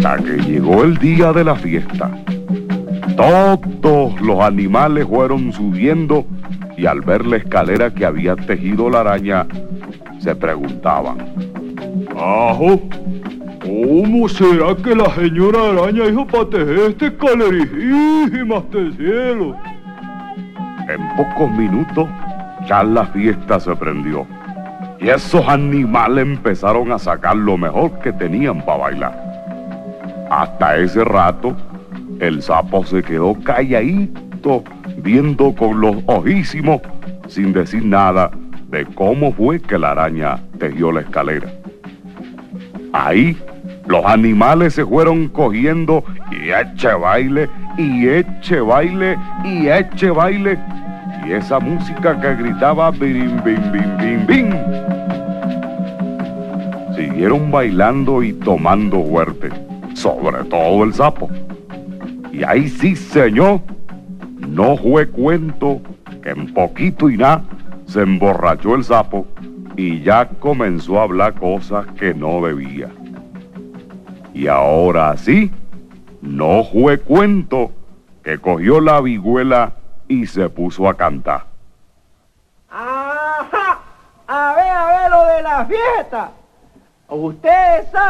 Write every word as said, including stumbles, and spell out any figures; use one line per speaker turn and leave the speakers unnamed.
hasta que llegó el día de la fiesta. Todos los animales fueron subiendo y al ver la escalera que había tejido la araña, se preguntaban:
¡Ajo! ¿Cómo será que la señora araña hizo para tejer esta escalerísima hasta el cielo?
En pocos minutos ya la fiesta se prendió y esos animales empezaron a sacar lo mejor que tenían para bailar. Hasta ese rato el sapo se quedó calladito, viendo con los ojísimos, sin decir nada de cómo fue que la araña tejió la escalera. Ahí los animales se fueron cogiendo y eche baile, y eche baile, y eche baile. Y esa música que gritaba bim, bim, bim, bim, bim. Siguieron bailando y tomando fuerte, sobre todo el sapo. Y ahí sí, señor, no fue cuento que en poquito y nada se emborrachó el sapo y ya comenzó a hablar cosas que no debía. Y ahora sí, no fue cuento que cogió la vihuela y se puso a cantar.
¡Ajá! A ver, a ver lo de la fiesta. Ustedes saben.